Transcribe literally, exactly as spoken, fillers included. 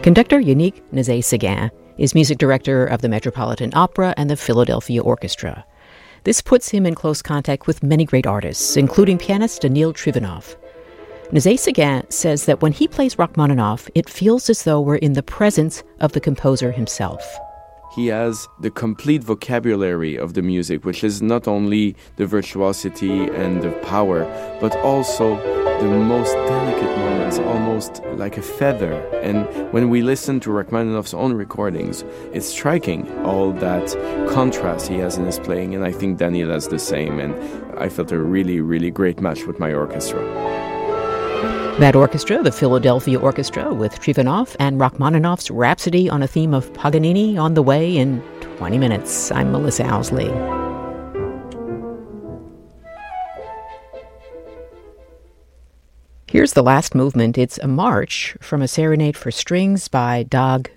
Conductor Yannick Nézet-Séguin is music director of the Metropolitan Opera and the Philadelphia Orchestra. This puts him in close contact with many great artists, including pianist Danil Trifonov. Nézet-Séguin says that when he plays Rachmaninoff, it feels as though we're in the presence of the composer himself. He has the complete vocabulary of the music, which is not only the virtuosity and the power, but also the most delicate moments, almost like a feather. And when we listen to Rachmaninoff's own recordings, it's striking, all that contrast he has in his playing, and I think Daniel has the same, and I felt a really, really great match with my orchestra. That orchestra, the Philadelphia Orchestra, with Trifonov and Rachmaninoff's Rhapsody on a theme of Paganini, on the way in twenty minutes. I'm Melissa Owsley. Here's the last movement. It's a march from a serenade for strings by Dag